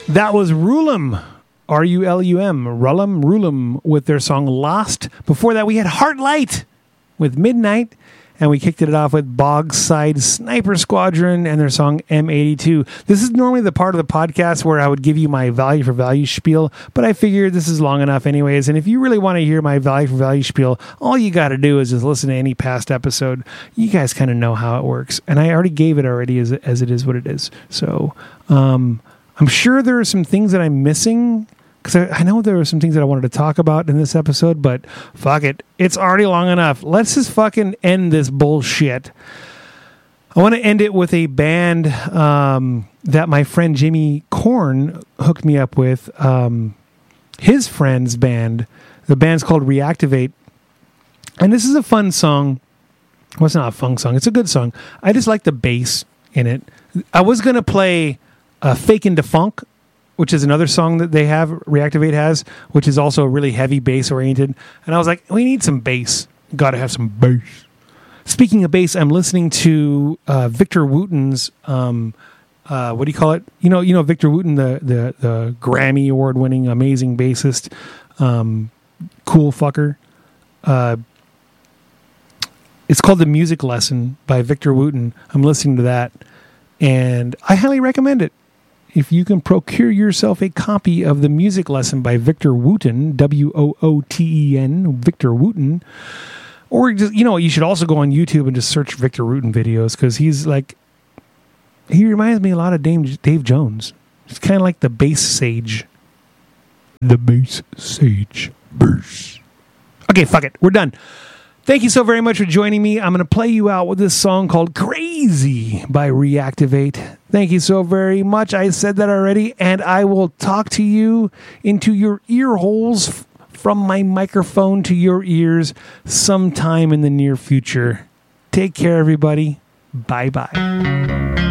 That was Rulum, R-U-L-U-M, Rulum, with their song Lost. Before that, we had Heartlight with Midnight, and we kicked it off with Bogside Sniper Squadron and their song M82. This is normally the part of the podcast where I would give you my value for value spiel, but I figured this is long enough anyways, and if you really want to hear my value for value spiel, all you got to do is just listen to any past episode. You guys kind of know how it works, and I already gave it already as it is what it is. So, I'm sure there are some things that I'm missing, because I know there are some things that I wanted to talk about in this episode, but fuck it. It's already long enough. Let's just fucking end this bullshit. I want to end it with a band that my friend Jimmy Korn hooked me up with. His friend's band. The band's called Reactivate. And this is a fun song. Well, it's not a fun song. It's a good song. I just like the bass in it. I was going to play Fakin' Da Funk, which is another song that they have, Reactivate has, which is also really heavy bass oriented. And I was like, we need some bass. Got to have some bass. Speaking of bass, I'm listening to Victor Wooten's, what do you call it? You know Victor Wooten, the Grammy award winning amazing bassist, cool fucker. It's called The Music Lesson by Victor Wooten. I'm listening to that, and I highly recommend it. If you can procure yourself a copy of The Music Lesson by Victor Wooten, W-O-O-T-E-N, Victor Wooten, or just, you should also go on YouTube and just search Victor Wooten videos, because he reminds me a lot of Dave Jones. He's kind of like the bass sage. The bass sage. Bass. Okay, fuck it. We're done. Thank you so very much for joining me. I'm going to play you out with this song called Crazy by Reactivate. Thank you so very much. I said that already, and I will talk to you into your ear holes from my microphone to your ears sometime in the near future. Take care, everybody. Bye-bye.